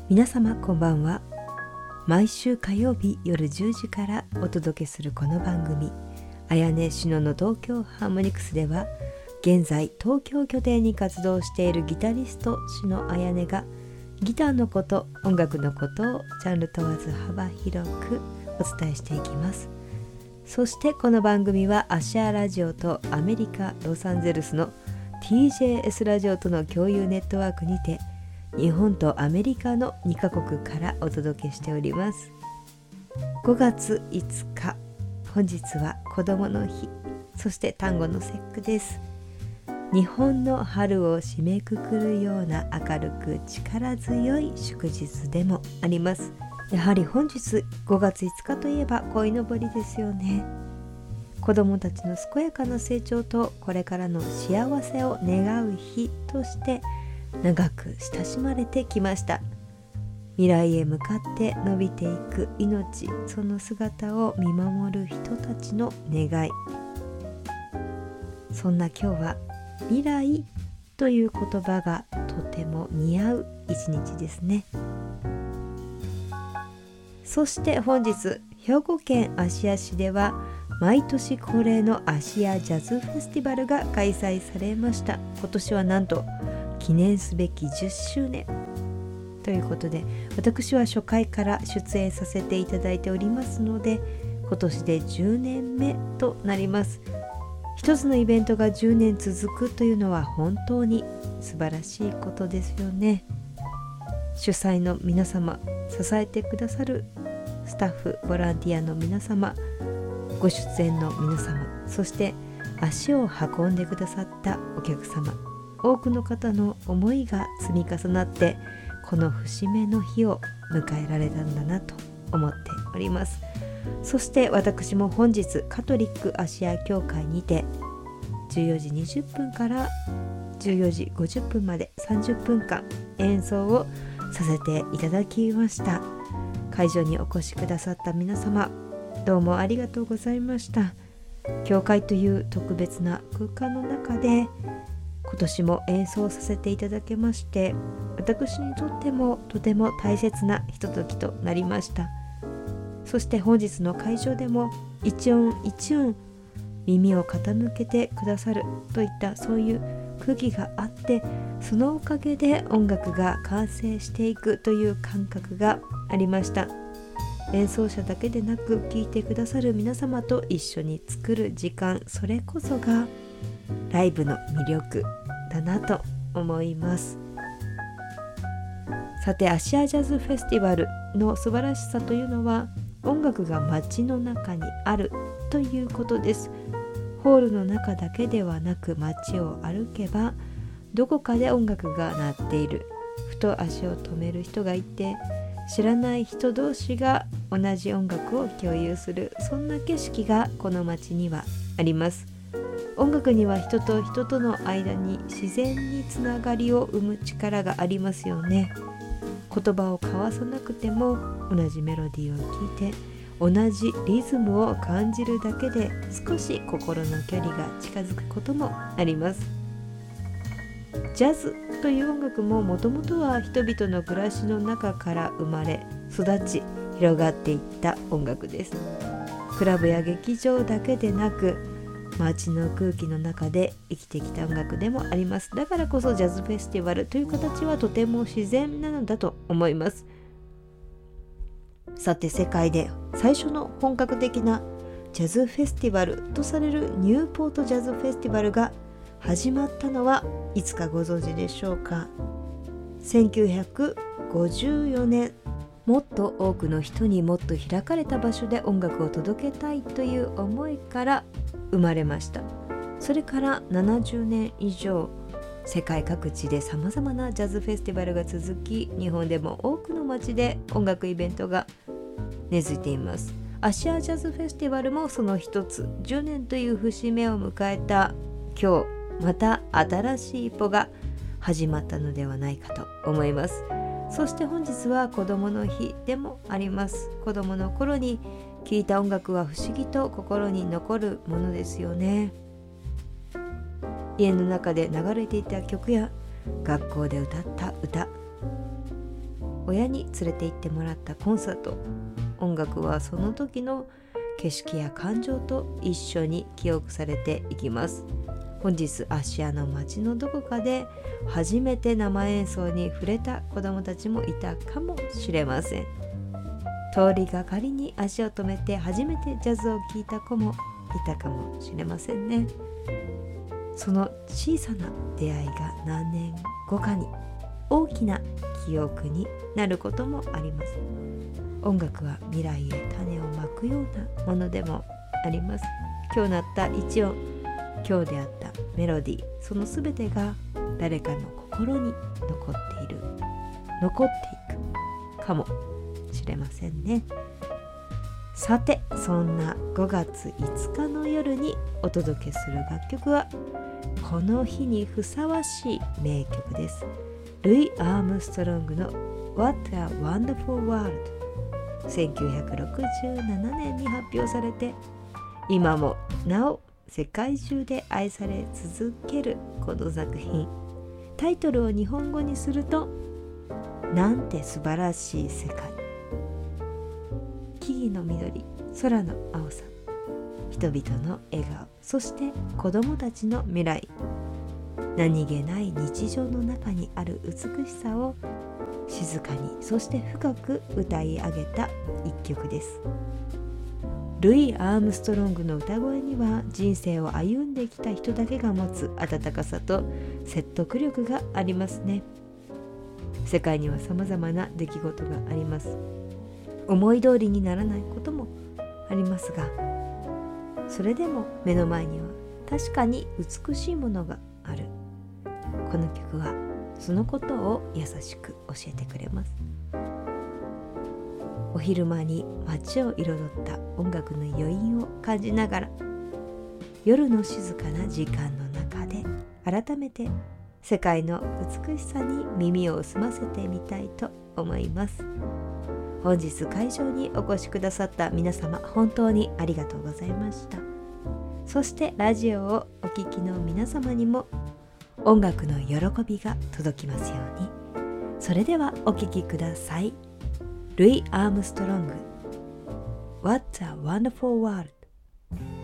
皆様こんばんは。毎週火曜日夜10時からお届けするこの番組、あやねしのの東京ハーモニクスでは、現在東京拠点に活動しているギタリストしのあやねがギターのこと、音楽のことをジャンル問わず幅広くお伝えしていきます。そしてこの番組はアシャーラジオとアメリカ・ロサンゼルスの TJS ラジオとの共有ネットワークにて、日本とアメリカの2カ国からお届けしております。5月5日、本日は子どもの日、そして単語の節句です。日本の春を締めくくるような明るく力強い祝日でもあります。やはり本日5月5日といえば鯉のぼりですよね。子どもたちの健やかな成長とこれからの幸せを願う日として長く親しまれてきました。未来へ向かって伸びていく命、その姿を見守る人たちの願い。そんな今日は未来という言葉がとても似合う一日ですね。そして本日、兵庫県芦屋市では毎年恒例の芦屋ジャズフェスティバルが開催されました。今年はなんと記念すべき10周年ということで、私は初回から出演させていただいておりますので、今年で10年目となります。一つのイベントが10年続くというのは本当に素晴らしいことですよね。主催の皆様、支えてくださるスタッフ、ボランティアの皆様、ご出演の皆様、そして足を運んでくださったお客様、多くの方の思いが積み重なってこの節目の日を迎えられたんだなと思っております。そして私も本日カトリック芦屋教会にて14時20分から14時50分まで30分間演奏をさせていただきました。会場にお越しくださった皆様、どうもありがとうございました。教会という特別な空間の中で今年も演奏させていただけまして、私にとってもとても大切なひとときとなりました。そして本日の会場でも一音一音耳を傾けてくださるといった、そういう空気があって、そのおかげで音楽が完成していくという感覚がありました。演奏者だけでなく聴いてくださる皆様と一緒に作る時間、それこそがライブの魅力だなと思います。さて、芦屋ジャズフェスティバルの素晴らしさというのは、音楽が街の中にあるということです。ホールの中だけではなく、街を歩けばどこかで音楽が鳴っている。ふと足を止める人がいて、知らない人同士が同じ音楽を共有する、そんな景色がこの街にはあります。音楽には人と人との間に自然につながりを生む力がありますよね。言葉を交わさなくても同じメロディーを聴いて、同じリズムを感じるだけで少し心の距離が近づくこともあります。ジャズという音楽ももともとは人々の暮らしの中から生まれ育ち広がっていった音楽です。クラブや劇場だけでなく、街の空気の中で生きてきた音楽でもあります。だからこそジャズフェスティバルという形はとても自然なのだと思います。さて、世界で最初の本格的なジャズフェスティバルとされるニューポートジャズフェスティバルが始まったのはいつかご存知でしょうか。1954年、もっと多くの人にもっと開かれた場所で音楽を届けたいという思いから生まれました。それから70年以上、世界各地でさまざまなジャズフェスティバルが続き、日本でも多くの街で音楽イベントが根付いています。芦屋ジャズフェスティバルもその一つ。10年という節目を迎えた今日、また新しい一歩が始まったのではないかと思います。そして本日は子どもの日でもあります。子どもの頃に聴いた音楽は不思議と心に残るものですよね。家の中で流れていた曲や学校で歌った歌、 親に連れて行ってもらったコンサート。音楽はその時の景色や感情と一緒に記憶されていきます。本日芦屋の街のどこかで初めて生演奏に触れた子どもたちもいたかもしれません。通りがかりに足を止めて初めてジャズを聴いた子もいたかもしれませんね。その小さな出会いが何年後かに大きな記憶になることもあります。音楽は未来へ種をまくようなものでもあります。今日鳴った一音、今日であったメロディー、そのすべてが誰かの心に残っていくかもしれませんね。さて、そんな5月5日の夜にお届けする楽曲はこの日にふさわしい名曲です。ルイ・アームストロングの What a Wonderful World。 1967年に発表されて、今もなお世界中で愛され続けるこの作品。タイトルを日本語にすると、なんて素晴らしい世界。木々の緑、空の青さ、人々の笑顔、そして子供たちの未来。何気ない日常の中にある美しさを静かに、そして深く歌い上げた一曲です。ルイ・アームストロングの歌声には人生を歩んできた人だけが持つ温かさと説得力がありますね。世界には様々な出来事があります。思い通りにならないこともありますが、それでも目の前には確かに美しいものがある。この曲はそのことを優しく教えてくれます。お昼間に街を彩った音楽の余韻を感じながら、夜の静かな時間の中で改めて世界の美しさに耳を澄ませてみたいと思います。本日会場にお越しくださった皆様、本当にありがとうございました。そしてラジオをお聴きの皆様にも音楽の喜びが届きますように。それではお聴きください。ルイ・アームストロング What a Wonderful World。